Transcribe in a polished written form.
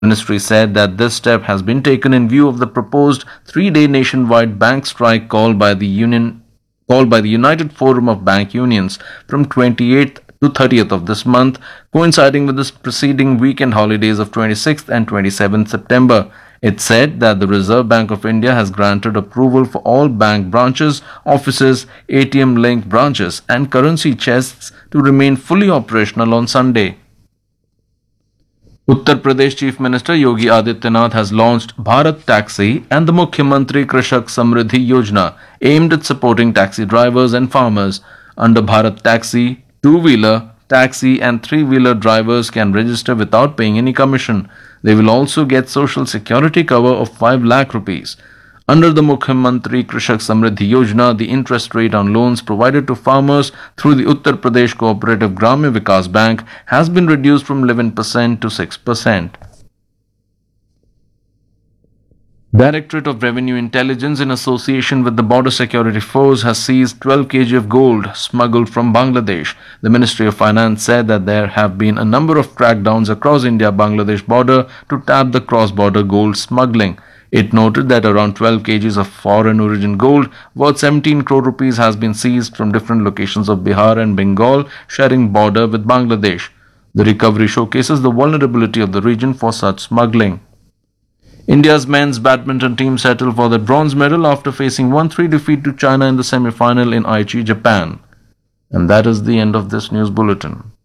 Ministry said that this step has been taken in view of the proposed 3-day nationwide bank strike called by the United Forum of Bank Unions from 28th to 30th of this month, coinciding with the preceding weekend holidays of 26th and 27th September. It said that the Reserve Bank of India has granted approval for all bank branches, offices, ATM-linked branches and currency chests to remain fully operational on Sunday. Uttar Pradesh Chief Minister Yogi Adityanath has launched Bharat Taxi and the Mukhyamantri Krishak Samriddhi Yojana aimed at supporting taxi drivers and farmers. Under Bharat Taxi, two-wheeler, taxi and three-wheeler drivers can register without paying any commission. They will also get social security cover of 5 lakh rupees. Under the Mukhyamantri Krishak Samriddhi Yojana, the interest rate on loans provided to farmers through the Uttar Pradesh Cooperative Gramya Vikas Bank has been reduced from 11% to 6%. Directorate of Revenue Intelligence, in association with the Border Security Force, has seized 12 kg of gold smuggled from Bangladesh. The Ministry of Finance said that there have been a number of crackdowns across India-Bangladesh border to tap the cross-border gold smuggling. It noted that around 12 kgs of foreign origin gold worth 17 crore rupees has been seized from different locations of Bihar and Bengal sharing border with Bangladesh. The recovery showcases the vulnerability of the region for such smuggling. India's men's badminton team settled for the bronze medal after facing 1-3 defeat to China in the semi-final in Aichi, Japan. And that is the end of this news bulletin.